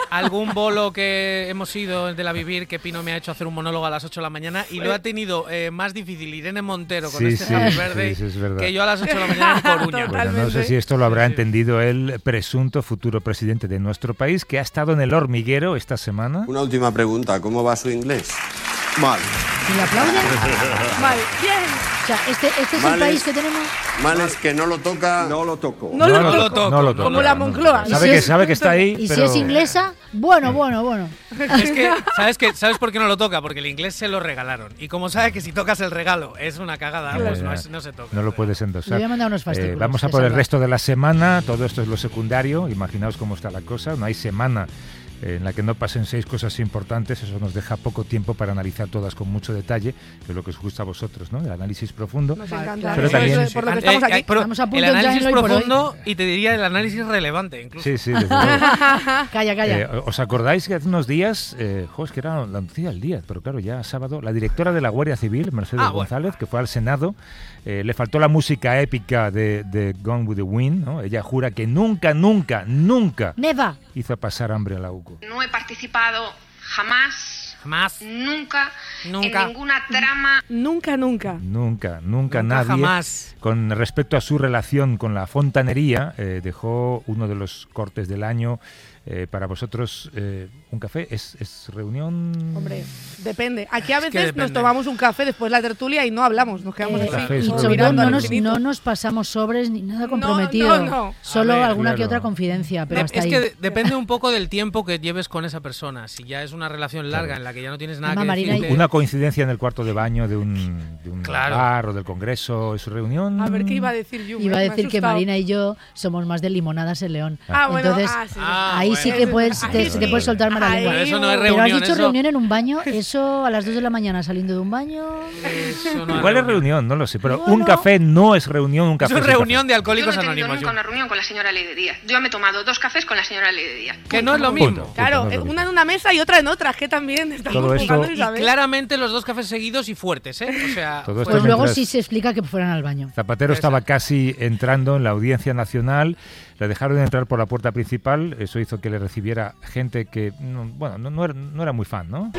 algún bolo que hemos ido de la Vivir que Pino me ha hecho hacer un monólogo a las 8 de la mañana y lo ha tenido más difícil Irene Montero con Happy Birthday que yo a las 8 de la mañana en Coruña. Bueno, no sé si esto lo habrá entendido el presunto futuro presidente de nuestro país, que ha estado en El Hormiguero esta semana. Una última pregunta, ¿cómo va su inglés? Mal. ¿Y le aplauden? Mal, bien. O sea, este es el país que tenemos. Mal es que no lo toca. No lo toco. No lo toco. Como la Moncloa. Sabe que está ahí. Y pero... si es inglesa, bueno. Es que, ¿sabes por qué no lo toca? Porque el inglés se lo regalaron. Y como sabe que si tocas el regalo es una cagada, pues no se toca. No lo puedes endosar. Le voy a mandar unos fascículos. Vamos a por el resto de la semana. Todo esto es lo secundario. Imaginaos cómo está la cosa. No hay semana en la que no pasen 6 cosas importantes. Eso nos deja poco tiempo para analizar todas con mucho detalle, que es lo que os gusta a vosotros, ¿no? El análisis profundo. Nos encanta. Pero también, por lo que estamos aquí. Estamos a punto el análisis ya en profundo y te diría el análisis relevante incluso. Sí, desde luego. Calla. ¿Os acordáis que hace unos días, es que era la noticia del día, pero claro, ya sábado, la directora de la Guardia Civil, Mercedes González, que fue al Senado, le faltó la música épica de Gone with the Wind, ¿no? Ella jura que nunca Neva hizo pasar hambre a la UCO. No he participado jamás, nunca en ninguna trama. Nunca Nadie, jamás. Con respecto a su relación con la fontanería, dejó uno de los cortes del año. Para vosotros, ¿un café es reunión? Hombre, depende. Aquí a veces nos tomamos un café después de la tertulia y no hablamos, nos quedamos así. Y sobre todo no nos pasamos sobres ni nada comprometido. No. Solo alguna que otra confidencia, pero hasta ahí. Que depende un poco del tiempo que lleves con esa persona. Si ya es una relación larga en la que ya no tienes nada que decirle. Una coincidencia en el cuarto de baño de un bar o del congreso, ¿es su reunión? A ver, ¿qué iba a decir yo? Iba a decir que Marina y yo somos más de limonadas en León. Entonces, sí. Ahí sí que puedes, te puedes soltar más la lengua. Pero eso no es Pero reunión. has dicho reunión en un baño, eso a las 2 de la mañana saliendo de un baño. Igual es reunión, no lo sé, pero un café no es reunión, un café es reunión de Alcohólicos Anónimos. Yo no he tenido nunca una reunión con la señora Ley de Díaz. Yo me he tomado 2 cafés con la señora Ley de Díaz. Que no es lo mismo. Claro, una en una mesa y otra en otra, que también estamos jugando, y claramente los 2 cafés seguidos y fuertes, ¿eh? O sea, pues luego sí se explica que fueran al baño. Zapatero estaba casi entrando en la Audiencia Nacional. Le dejaron entrar por la puerta principal. Eso hizo que le recibiera gente que, no era muy fan, ¿no?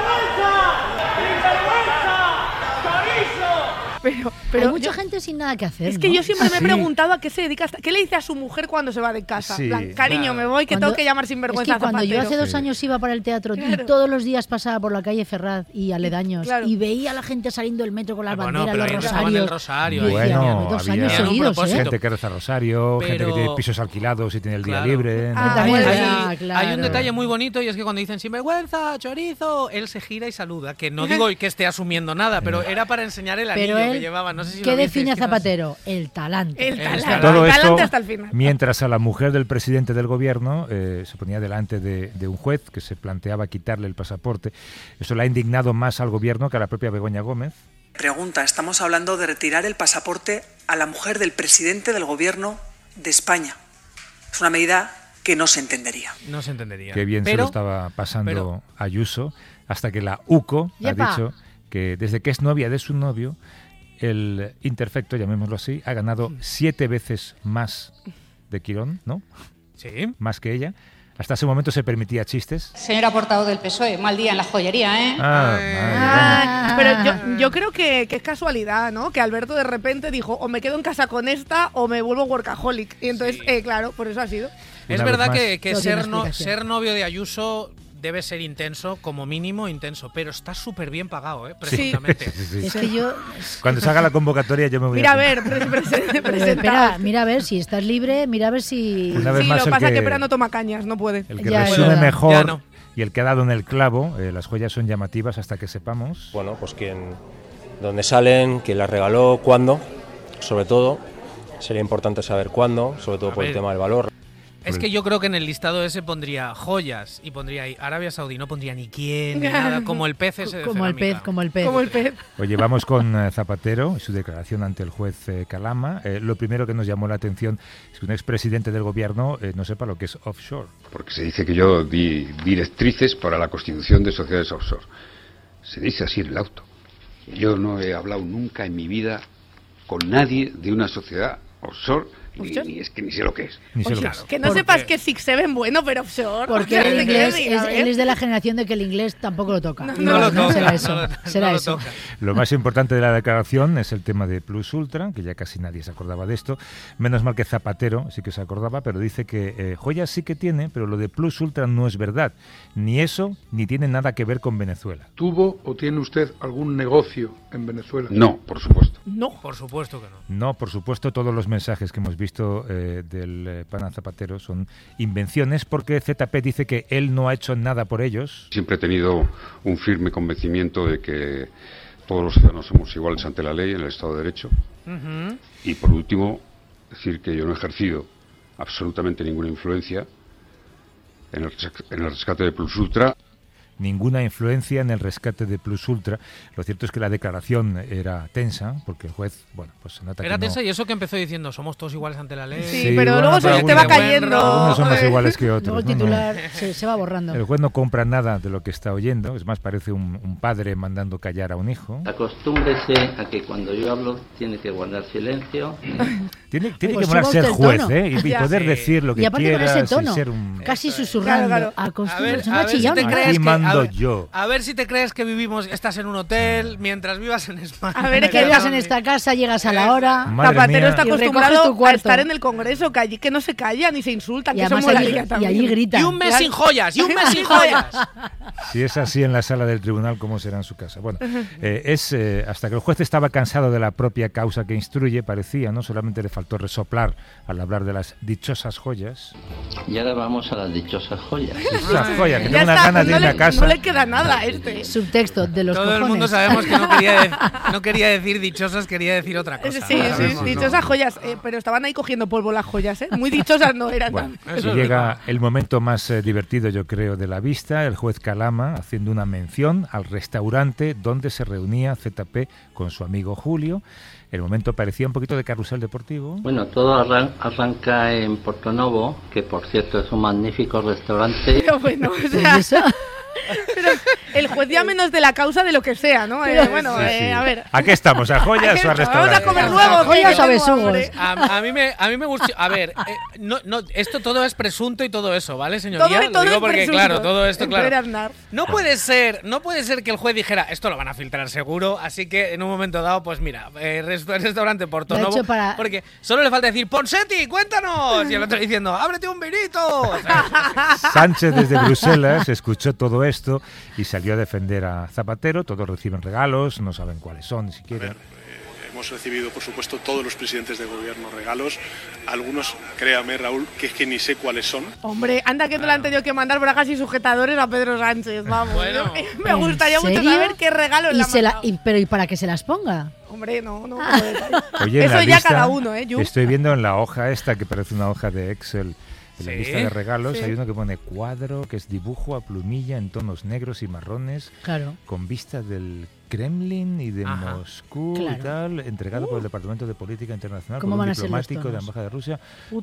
Pero hay mucha gente sin nada que hacer. Es que yo siempre me he preguntado a qué se dedica, qué le dice a su mujer cuando se va de casa. Cariño, me voy, que tengo que llamar sin vergüenza. Es que cuando yo hace 2 años iba para el teatro y todos los días pasaba por la calle Ferraz y aledaños y veía a la gente saliendo del metro con las banderas, los rosarios. Bueno, 2 años seguidos, gente que reza rosario, gente que tiene pisos alquilados y tiene el día libre. Hay un detalle muy bonito y es que cuando dicen sinvergüenza, chorizo, él se gira y saluda. Que no digo que esté asumiendo nada, pero era para enseñar el anillo que llevaba. No sé si ¿qué define a Zapatero? El talante. Todo esto, hasta el final. Mientras a la mujer del presidente del gobierno se ponía delante de un juez que se planteaba quitarle el pasaporte. Eso le ha indignado más al gobierno que a la propia Begoña Gómez. Pregunta, estamos hablando de retirar el pasaporte a la mujer del presidente del gobierno de España. Es una medida que no se entendería. No se entendería. Qué bien se lo estaba pasando Ayuso, hasta que la UCO ha dicho que desde que es novia de su novio, el imperfecto, llamémoslo así, ha ganado 7 veces más de Quirón, ¿no? Sí. Más que ella. Hasta ese momento se permitía chistes. Señora portavoz del PSOE, mal día en la joyería, ¿eh? Pero yo creo que es casualidad, ¿no? Que Alberto de repente dijo, o me quedo en casa con esta o me vuelvo workaholic. Y entonces, claro, por eso ha sido. Es verdad que ser novio de Ayuso debe ser intenso, como mínimo intenso, pero está súper bien pagado, precisamente. Sí. Es que yo... Cuando se haga la convocatoria yo me voy mira a ver, espera, mira a ver si estás libre, mira a ver si... Una vez más lo que pasa es que Pera no toma cañas, no puede. El que resume mejor y el que ha dado en el clavo, las joyas son llamativas hasta que sepamos. Bueno, pues dónde salen, quién las regaló, cuándo, sobre todo. Sería importante saber cuándo, sobre todo por el tema del valor. Es que yo creo que en el listado ese pondría joyas y pondría ahí Arabia Saudí, no pondría ni quién, ni nada, como el pez ese de cerámica. Como el pez. Oye, vamos con Zapatero y su declaración ante el juez Calama. Lo primero que nos llamó la atención es que un expresidente del gobierno no sepa lo que es offshore. Porque se dice que yo di directrices para la constitución de sociedades offshore. Se dice así en el auto. Yo no he hablado nunca en mi vida con nadie de una sociedad offshore Es que ni sé lo que es. Que no sepas que es 6-7 bueno, pero offshore. Porque el inglés, él es de la generación de que el inglés tampoco lo toca. No lo toca. Será eso. Será eso. Lo más importante de la declaración es el tema de Plus Ultra, que ya casi nadie se acordaba de esto. Menos mal que Zapatero sí que se acordaba, pero dice que joyas sí que tiene, pero lo de Plus Ultra no es verdad. Ni eso, ni tiene nada que ver con Venezuela. ¿Tuvo o tiene usted algún negocio en Venezuela? No, por supuesto. No, por supuesto que no. No, por supuesto, todos los mensajes que hemos visto del pana Zapatero son invenciones, porque ZP dice que él no ha hecho nada por ellos. Siempre he tenido un firme convencimiento de que todos los ciudadanos somos iguales ante la ley en el Estado de Derecho. Y por último, decir que yo no he ejercido absolutamente ninguna influencia en el rescate de Plus Ultra. Ninguna influencia en el rescate de Plus Ultra. Lo cierto es que la declaración era tensa, porque el juez, bueno, pues se nota que era tensa, no... y eso que empezó diciendo, somos todos iguales ante la ley. Sí, pero luego te va cayendo. Algunos son más iguales que otros. Luego el titular se va borrando. El juez no compra nada de lo que está oyendo, es más, parece un padre mandando callar a un hijo. Acostúmbrese a que cuando yo hablo tiene que guardar silencio. Tiene que molar ser juez, y poder decir lo que y aparte quiera. Con ese tono, ser casi susurrando. A ver si te crees que estás en un hotel mientras vivas en España. A ver, que vivas en esta casa, llegas a la hora. Zapatero está acostumbrado a estar en el Congreso, que no se calla ni se insultan, que eso molaría también. Y allí gritan. Y un mes sin joyas, y un mes sin joyas. Si es así en la sala del tribunal, ¿cómo será en su casa? Bueno, hasta que el juez estaba cansado de la propia causa que instruye, parecía, ¿no? Solamente le faltó resoplar al hablar de las dichosas joyas. Y ahora vamos a las dichosas joyas. Dichosas joyas, que tengo unas ganas de ir a casa. No le queda nada Subtexto de los Todo cojones. el mundo sabemos que no quería decir dichosas, quería decir otra cosa. Sí, dichosas joyas, pero estaban ahí cogiendo polvo las joyas, Muy dichosas no eran. Bueno, llega el momento más divertido, yo creo, de la vista, el juez Calama haciendo una mención al restaurante donde se reunía ZP con su amigo Julio. El momento parecía un poquito de carrusel deportivo. Bueno, todo arranca en Portonovo, que por cierto es un magnífico restaurante. Pero bueno, o sea... Pero el juez ya menos de la causa de lo que sea, ¿no? A ver. ¿A qué estamos? ¿A joyas o a restaurantes? Vamos a comer luego, joyas o besugos. A mí me gusta. A ver, esto todo es presunto y todo eso, ¿vale, señoría? Todo lo digo es porque, presunto. claro, todo esto, claro. No puede ser que el juez dijera, esto lo van a filtrar seguro, así que en un momento dado, pues mira, restaurante Portonovo, porque solo le falta decir, Ponseti, cuéntanos, y el otro diciendo, ábrete un vinito. O sea, Sánchez desde Bruselas escuchó todo esto y salió a defender a Zapatero. Todos reciben regalos, no saben cuáles son, ni siquiera. Hemos recibido, por supuesto, todos los presidentes de gobierno regalos. Algunos, créame, Raúl, que es que ni sé cuáles son. Hombre, anda que no le han tenido que mandar bragas y sujetadores a Pedro Sánchez, vamos. Bueno, me gustaría mucho saber qué regalo le han mandado. Pero ¿y para qué se las ponga? Hombre, no. Oye, eso ya lista, cada uno, Yu. Estoy viendo en la hoja esta, que parece una hoja de Excel, en la lista de regalos, hay uno que pone cuadro, que es dibujo a plumilla en tonos negros y marrones, con vista del Kremlin y de Moscú y tal, entregado por el Departamento de Política Internacional por un diplomático de la Embajada de Rusia.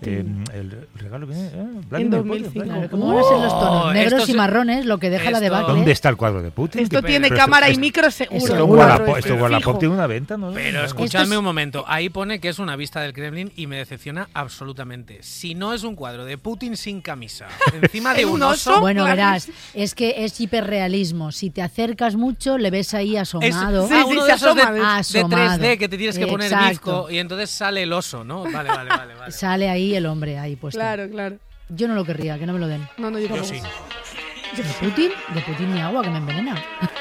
El regalo viene en 2005. Claro, ¿cómo van a ser los tonos? Negros y marrones, lo que deja la debacle. ¿Dónde está el cuadro de Putin? Esto tiene cámara y micro seguro. Esto Wallapop tiene una venta, ¿no? Pero escuchadme un momento, ahí pone que es una vista del Kremlin y me decepciona absolutamente. Si no es un cuadro de Putin sin camisa, encima de un oso... Bueno, verás, es que es hiperrealismo. Si te acercas mucho, le ves ahí asomado. Uno de esos de 3D que te tienes que poner disco y entonces sale el oso, ¿no? Vale. Sale ahí el hombre ahí puesto. Claro. Yo no lo querría, que no me lo den. No, yo sí. ¿De Putin? De Putin ni agua, que me envenena.